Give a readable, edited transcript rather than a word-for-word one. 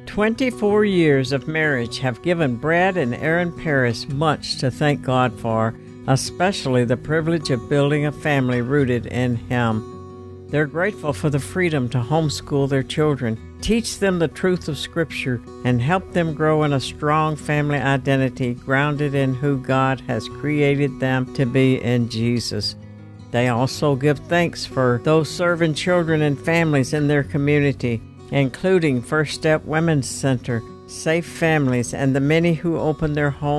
24 years of marriage have given Brad and Erin Paris much to thank God for, especially the privilege of building a family rooted in Him. They're grateful for the freedom to homeschool their children, teach them the truth of Scripture, and help them grow in a strong family identity grounded in who God has created them to be in Jesus. They also give thanks for those serving children and families in their community, including First Step Women's Center, Safe Families, and the many who open their homes